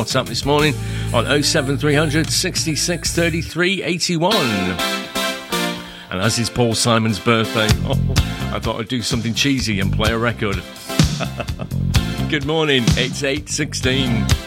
WhatsApp this morning on 07300 66 33 81. And as it's Paul Simon's birthday, I thought I'd do something cheesy and play a record. Good morning, it's 8:16.